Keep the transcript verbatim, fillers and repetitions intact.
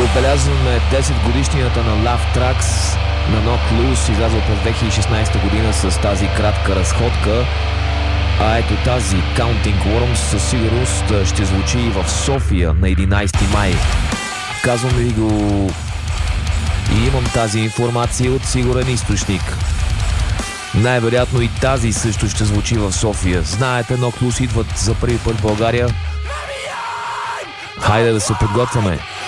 Отбелязваме десет годишнината на Love Tracks на Knocked Loose, излязъл през две хиляди и шестнадесета година с тази кратка разходка. А ето тази Counting Worms със сигурност ще звучи и в София на единадесети май. Казвам ви го и имам тази информация от сигурен източник. Най-вероятно и тази също ще звучи в София. Знаете, Knocked Loose идват за първи път в България. Хайде да се подготвяме.